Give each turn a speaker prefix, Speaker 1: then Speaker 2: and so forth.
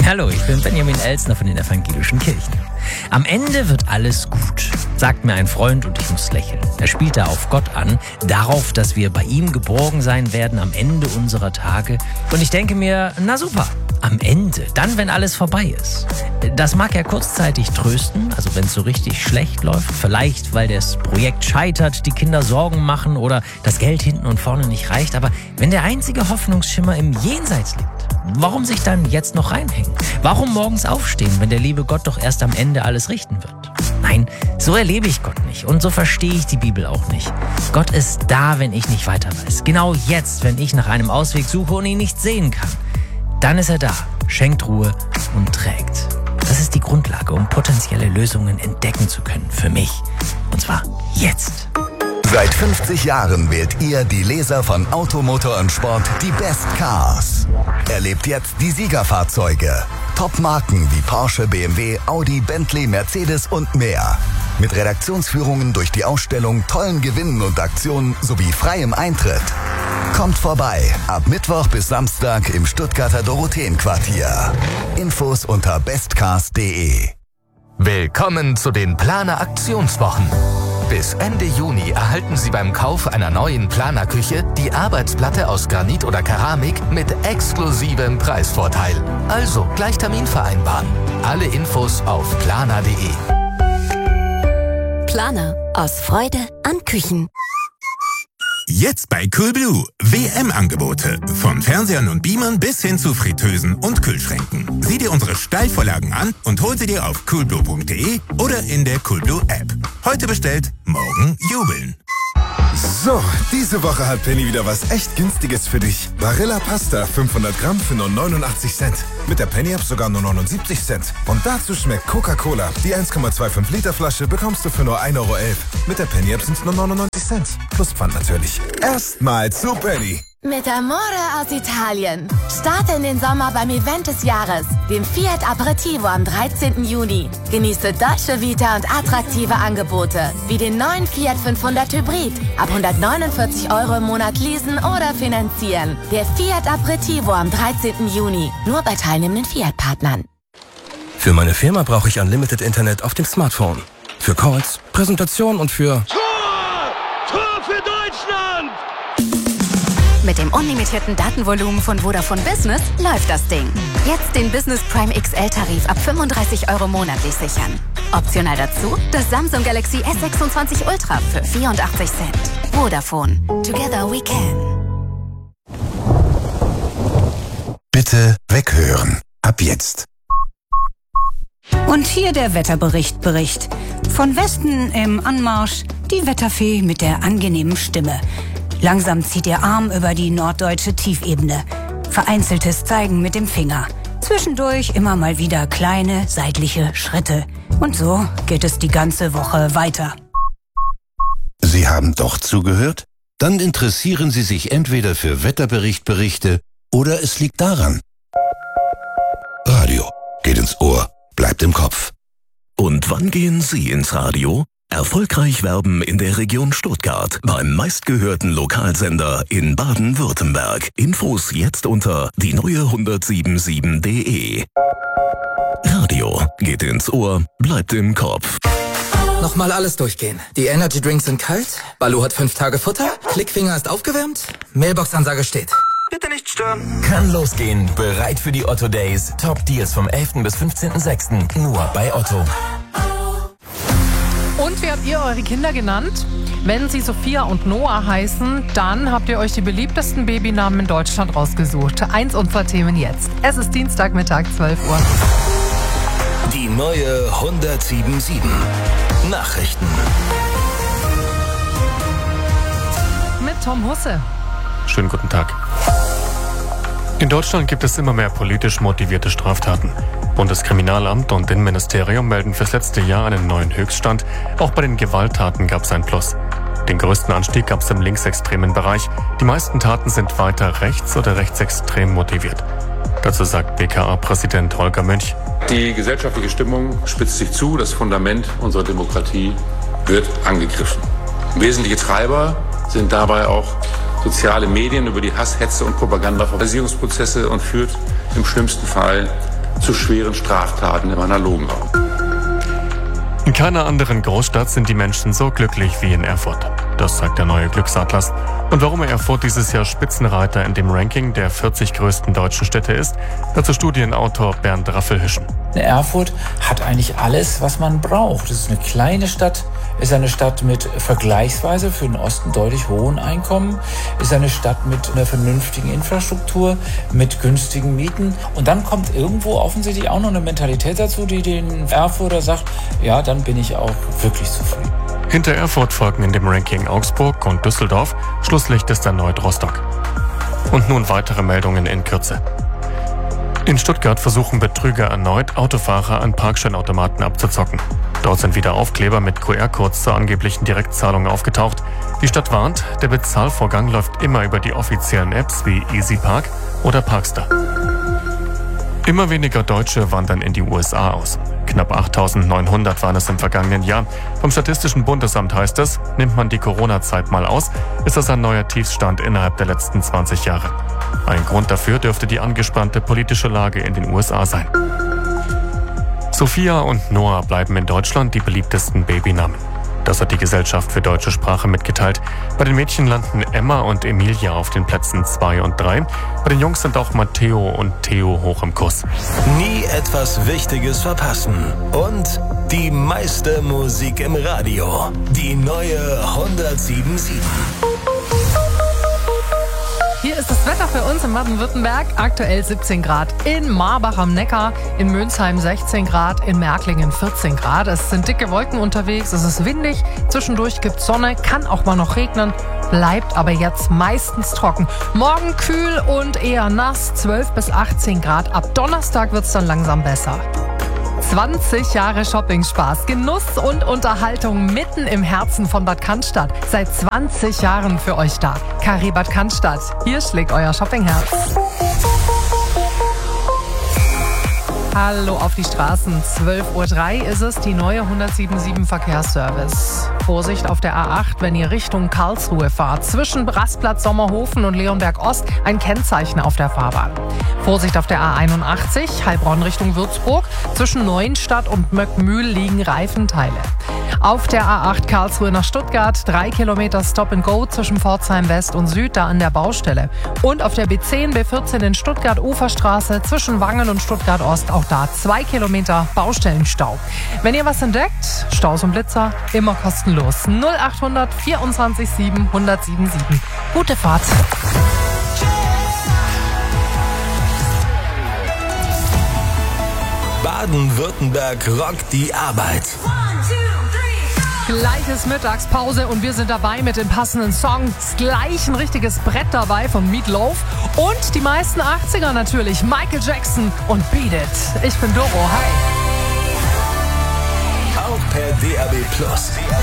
Speaker 1: Hallo, ich bin Benjamin Elsner von den Evangelischen Kirchen. Am Ende wird alles gut, sagt mir ein Freund und ich muss lächeln. Er spielt da auf Gott an, darauf, dass wir bei ihm geborgen sein werden am Ende unserer Tage. Und ich denke mir, na super, am Ende, dann wenn alles vorbei ist. Das mag ja kurzzeitig trösten, also wenn es so richtig schlecht läuft. Vielleicht, weil das Projekt scheitert, die Kinder Sorgen machen oder das Geld hinten und vorne nicht reicht. Aber wenn der einzige Hoffnungsschimmer im Jenseits liegt, warum sich dann jetzt noch reinhängen? Warum morgens aufstehen, wenn der liebe Gott doch erst am Ende alles richten wird? Nein, so erlebe ich Gott nicht und so verstehe ich die Bibel auch nicht. Gott ist da, wenn ich nicht weiter weiß. Genau jetzt, wenn ich nach einem Ausweg suche und ihn nicht sehen kann. Dann ist er da, schenkt Ruhe und trägt. Das ist die Grundlage, um potenzielle Lösungen entdecken zu können für mich. Und zwar jetzt.
Speaker 2: Seit 50 Jahren wählt ihr, die Leser von Auto, Motor und Sport, die Best Cars. Erlebt jetzt die Siegerfahrzeuge. Top-Marken wie Porsche, BMW, Audi, Bentley, Mercedes und mehr. Mit Redaktionsführungen durch die Ausstellung, tollen Gewinnen und Aktionen sowie freiem Eintritt. Kommt vorbei, ab Mittwoch bis Samstag im Stuttgarter Dorotheenquartier. Infos unter bestcars.de.
Speaker 3: Willkommen zu den Planer Aktionswochen. Bis Ende Juni erhalten Sie beim Kauf einer neuen Planerküche die Arbeitsplatte aus Granit oder Keramik mit exklusivem Preisvorteil. Also gleich Termin vereinbaren. Alle Infos auf planer.de.
Speaker 4: Planer. Aus Freude an Küchen.
Speaker 5: Jetzt bei Coolblue. WM-Angebote. Von Fernsehern und Beamern bis hin zu Fritteusen und Kühlschränken. Sieh dir unsere Steilvorlagen an und hol sie dir auf coolblue.de oder in der Coolblue App. Heute bestellt, morgen jubeln.
Speaker 6: So, diese Woche hat Penny wieder was echt Günstiges für dich. Barilla Pasta 500 Gramm für nur 89 Cent. Mit der Penny App sogar nur 79 Cent. Und dazu schmeckt Coca-Cola. Die 1,25 Liter Flasche bekommst du für nur 1,11 Euro. Mit der Penny App sind es nur 99 Cent. Plus Pfand natürlich. Erstmal zu Penny.
Speaker 7: Mit Amore aus Italien. Starte in den Sommer beim Event des Jahres, dem Fiat Aperitivo am 13. Juni. Genieße Dolce Vita und attraktive Angebote, wie den neuen Fiat 500 Hybrid. Ab 149 Euro im Monat leasen oder finanzieren. Der Fiat Aperitivo am 13. Juni. Nur bei teilnehmenden Fiat-Partnern.
Speaker 8: Für meine Firma brauche ich Unlimited Internet auf dem Smartphone. Für Calls, Präsentationen und für...
Speaker 9: Tor für Deutschland!
Speaker 4: Mit dem unlimitierten Datenvolumen von Vodafone Business läuft das Ding. Jetzt den Business Prime XL-Tarif ab 35 Euro monatlich sichern. Optional dazu das Samsung Galaxy S26 Ultra für 84 Cent. Vodafone. Together we can.
Speaker 2: Bitte weghören. Ab jetzt.
Speaker 10: Und hier der Wetterbericht. Von Westen im Anmarsch die Wetterfee mit der angenehmen Stimme. Langsam zieht ihr Arm über die norddeutsche Tiefebene. Vereinzeltes Zeigen mit dem Finger. Zwischendurch immer mal wieder kleine seitliche Schritte. Und so geht es die ganze Woche weiter.
Speaker 11: Sie haben doch zugehört? Dann interessieren Sie sich entweder für Wetterberichte oder es liegt daran. Radio geht ins Ohr, bleibt im Kopf.
Speaker 12: Und wann gehen Sie ins Radio? Erfolgreich werben in der Region Stuttgart beim meistgehörten Lokalsender in Baden-Württemberg. Infos jetzt unter die neue1077.de. Radio geht ins Ohr, bleibt im Kopf.
Speaker 13: Nochmal alles durchgehen. Die Energy Drinks sind kalt, Balu hat 5 Tage Futter, Klickfinger ist aufgewärmt, Mailbox-Ansage steht. Bitte nicht stören.
Speaker 14: Kann losgehen. Bereit für die Otto Days. Top Deals vom 11. bis 15.06. Nur bei Otto.
Speaker 15: Und wie habt ihr eure Kinder genannt? Wenn sie Sophia und Noah heißen, dann habt ihr euch die beliebtesten Babynamen in Deutschland rausgesucht. Eins unserer Themen jetzt. Es ist Dienstagmittag, 12 Uhr.
Speaker 11: Die neue 1077. Nachrichten.
Speaker 15: Mit Tom Husse.
Speaker 16: Schönen guten Tag. In Deutschland gibt es immer mehr politisch motivierte Straftaten. Bundeskriminalamt und Innenministerium melden fürs letzte Jahr einen neuen Höchststand. Auch bei den Gewalttaten gab es ein Plus. Den größten Anstieg gab es im linksextremen Bereich. Die meisten Taten sind weiter rechts- oder rechtsextrem motiviert. Dazu sagt BKA-Präsident Holger Münch.
Speaker 17: Die gesellschaftliche Stimmung spitzt sich zu. Das Fundament unserer Demokratie wird angegriffen. Wesentliche Treiber sind dabei auch soziale Medien über die Hass, Hetze und Propagandaversierungsprozesse und führt im schlimmsten Fall zu schweren Straftaten im analogen Raum.
Speaker 16: In keiner anderen Großstadt sind die Menschen so glücklich wie in Erfurt. Das sagt der neue Glücksatlas. Und warum Erfurt dieses Jahr Spitzenreiter in dem Ranking der 40 größten deutschen Städte ist, dazu Studienautor Bernd Raffelhüschen.
Speaker 18: Erfurt hat eigentlich alles, was man braucht. Es ist eine kleine Stadt, ist eine Stadt mit vergleichsweise für den Osten deutlich hohen Einkommen, ist eine Stadt mit einer vernünftigen Infrastruktur, mit günstigen Mieten. Und dann kommt irgendwo offensichtlich auch noch eine Mentalität dazu, die den Erfurter sagt, ja, dann bin ich auch wirklich zufrieden.
Speaker 16: Hinter Erfurt folgen in dem Ranking Augsburg und Düsseldorf. Schlusslicht ist erneut Rostock. Und nun weitere Meldungen in Kürze. In Stuttgart versuchen Betrüger erneut, Autofahrer an Parkscheinautomaten abzuzocken. Dort sind wieder Aufkleber mit QR-Codes zur angeblichen Direktzahlung aufgetaucht. Die Stadt warnt, der Bezahlvorgang läuft immer über die offiziellen Apps wie EasyPark oder Parkster. Immer weniger Deutsche wandern in die USA aus. Knapp 8.900 waren es im vergangenen Jahr. Vom Statistischen Bundesamt heißt es, nimmt man die Corona-Zeit mal aus, ist das ein neuer Tiefstand innerhalb der letzten 20 Jahre. Ein Grund dafür dürfte die angespannte politische Lage in den USA sein. Sophia und Noah bleiben in Deutschland die beliebtesten Babynamen. Das hat die Gesellschaft für deutsche Sprache mitgeteilt. Bei den Mädchen landen Emma und Emilia auf den Plätzen 2 und 3. Bei den Jungs sind auch Matteo und Theo hoch im Kurs.
Speaker 12: Nie etwas Wichtiges verpassen. Und die meiste Musik im Radio. Die neue 107.7.
Speaker 15: Hier ist das Wetter für uns in Baden-Württemberg. Aktuell 17 Grad in Marbach am Neckar, in Mönchsheim 16 Grad, in Märklingen 14 Grad. Es sind dicke Wolken unterwegs, es ist windig, zwischendurch gibt Sonne, kann auch mal noch regnen, bleibt aber jetzt meistens trocken. Morgen kühl und eher nass, 12 bis 18 Grad. Ab Donnerstag wird es dann langsam besser. 20 Jahre Shopping-Spaß, Genuss und Unterhaltung mitten im Herzen von Bad Cannstatt. Seit 20 Jahren für euch da. Carré Bad Cannstatt. Hier schlägt euer Shoppingherz. Hallo auf die Straßen. 12:03 Uhr ist es, die neue 107.7 Verkehrsservice. Vorsicht auf der A8, wenn ihr Richtung Karlsruhe fahrt. Zwischen Rastplatz Sommerhofen und Leonberg Ost ein Kennzeichen auf der Fahrbahn. Vorsicht auf der A81, Heilbronn Richtung Würzburg. Zwischen Neuenstadt und Möckmühl liegen Reifenteile. Auf der A8 Karlsruhe nach Stuttgart 3 Kilometer Stop and Go zwischen Pforzheim West und Süd, da an der Baustelle. Und auf der B10, B14 in Stuttgart Uferstraße zwischen Wangen und Stuttgart Ost, auch da 2 Kilometer Baustellenstau. Wenn ihr was entdeckt, Staus und Blitzer, immer kostenlos. 0800 24 7 1077. Gute Fahrt.
Speaker 12: Baden-Württemberg rockt die Arbeit.
Speaker 15: Gleich ist Mittagspause und wir sind dabei mit den passenden Songs. Gleich ein richtiges Brett dabei von Meat Loaf und die meisten 80er natürlich. Michael Jackson und Beat It. Ich bin Doro, hi.
Speaker 12: Auch per DAB+.